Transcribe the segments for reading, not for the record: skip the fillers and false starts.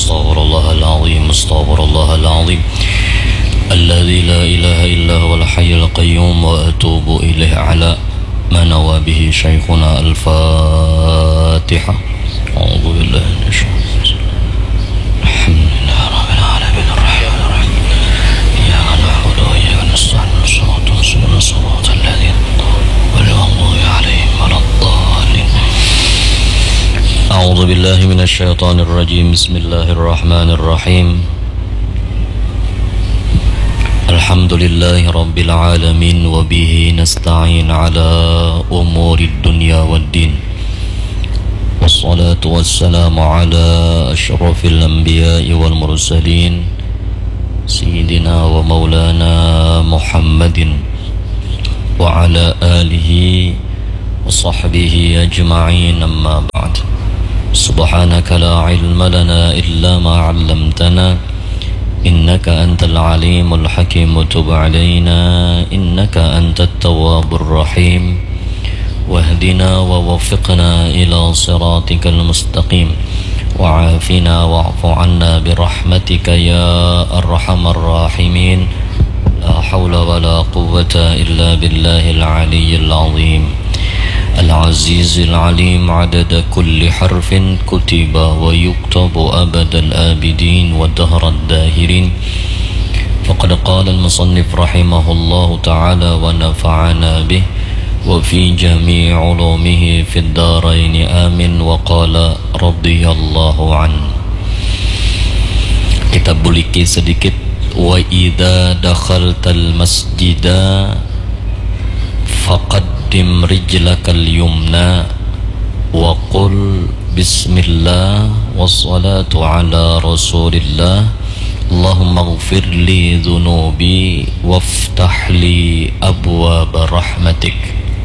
استغفر الله العظيم استغفر الله العظيم الذي لا إله إلا هو الحي القيوم وأتوب إليه على ما نوى به شيخنا. الفاتحة. أعوذ بالله من الشيطان. الحمد لله رب العالمين الرحمن الرحيم إياك نعبد وإياك نستعين صراط المستقيم صراط الذين غير المغضوب عليهم ولا الضالين. أعوذ بالله من الشيطان الرجيم. بسم الله الرحمن الرحيم. الحمد لله رب العالمين وبه نستعين على أمور الدنيا والدين والصلاة والسلام على أشرف الأنبياء والمرسلين سيدنا ومولانا محمد وعلى آله وصحبه أجمعين. أما بعد، سبحانك لا علم لنا إلا ما علمتنا إنك أنت العليم الحكيم. تب علينا إنك أنت التواب الرحيم واهدنا ووفقنا إلى صراطك المستقيم وعافنا واعف عنا برحمتك يا أرحم الراحمين. لا حول ولا قوة إلا بالله العلي العظيم العزيز العليم. عدد كل حرف كتب ويكتب أبد الآبدين ودهر الداهرين. فقد قال المصنف رحمه الله تعالى ونفعنا به وفي جميع علومه في الدارين آمين. وقال رضي الله عنه. Kita buliki sedikit. Wa idza dakhaltal masjida faqaddim rijlakal yumna wa qul bismillah wassalatu ala rasulillah. Allahumma ighfir li dhunubi waftah li abwaab rahmatik.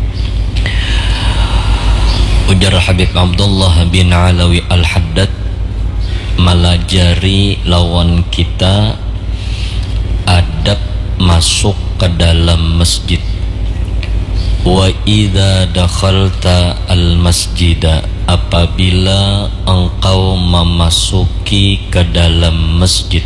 Ujar Habib Abdullah bin Alawi Al-Haddad, melajari lawan kita adab masuk ke dalam masjid. Wa idza dakhalta al-masjida, apabila engkau memasuki ke dalam masjid,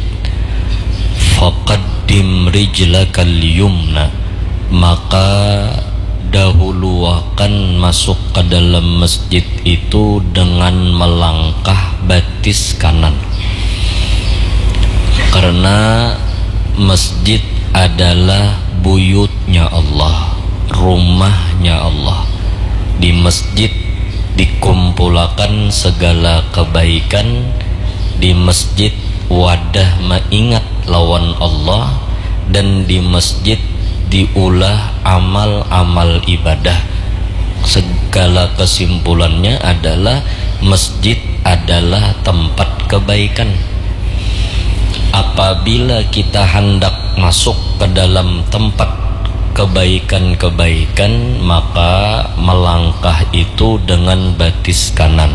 faqaddim rijlakal yumna, maka dahuluakan masuk ke dalam masjid itu dengan melangkah batis kanan. Karena masjid adalah buyutnya Allah, rumahnya Allah. Di masjid dikumpulkan segala kebaikan. Di masjid wadah mengingat lawan Allah. Dan di masjid diulah amal-amal ibadah. Segala kesimpulannya adalah masjid adalah tempat kebaikan. Apabila kita hendak masuk ke dalam tempat kebaikan-kebaikan, maka melangkah itu dengan batis kanan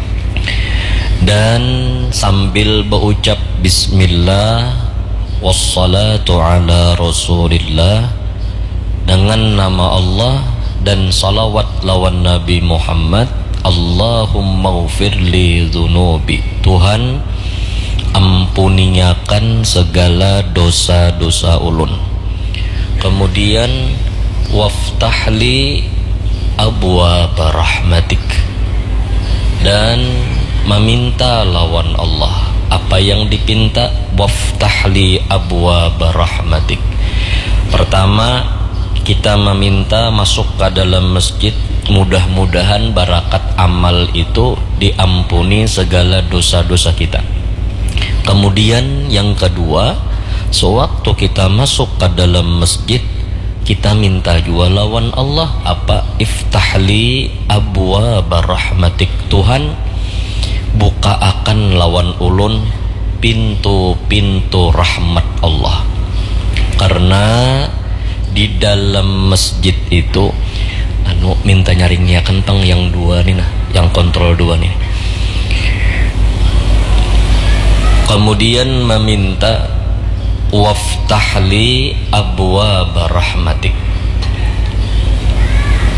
dan sambil berucap bismillah wassalatu ala rasulillah, dengan nama Allah dan salawat lawan Nabi Muhammad. Allahumma ighfirli dhunubi, Tuhan ampuniakan segala dosa-dosa ulun. Kemudian waftahli abwaab rahmatik, dan meminta lawan Allah. Apa yang dipinta? Waftahli abwaab rahmatik. Pertama, kita meminta masuk ke dalam masjid, mudah-mudahan barakat amal itu diampuni segala dosa-dosa kita. Kemudian yang kedua, sewaktu kita masuk ke dalam masjid, kita minta juga lawan Allah. Apa? Iftahli abwaab rahmatik, Tuhan buka akan lawan ulun pintu-pintu rahmat Allah. Karena di dalam masjid itu minta nyaringnya kentang yang dua nih, nah, yang kontrol dua nih. Kemudian meminta waftahli abwaab rahmatik.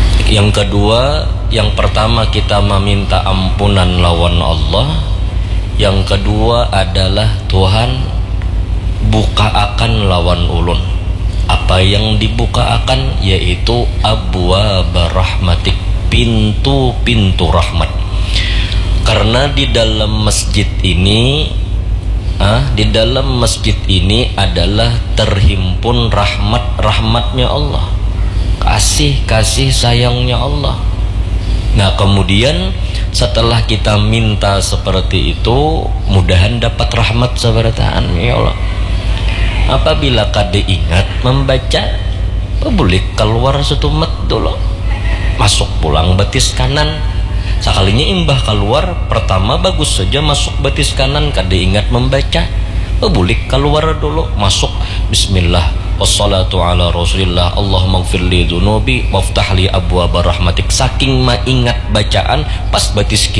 Yang kedua, yang pertama kita meminta ampunan lawan Allah. Yang kedua adalah Tuhan buka akan lawan ulun. Apa yang dibuka akan yaitu abwaab rahmatik, pintu-pintu rahmat. Karena di dalam masjid ini adalah terhimpun rahmatnya Allah, kasih sayangnya Allah. Nah kemudian setelah kita minta seperti itu, mudahan dapat rahmat seberataan ya Allah. Apabila kade ingat membaca, boleh keluar setumet dulu, masuk pulang betis kanan. Sekalinya imbah keluar, pertama bagus saja masuk betis kanan, kade ingat membaca, boleh keluar dulu, masuk bismillah wassalatu ala rasulillah Allahumma gfirli dunubi waftahli abwaaba rahmatik. Saking ingat bacaan, pas betis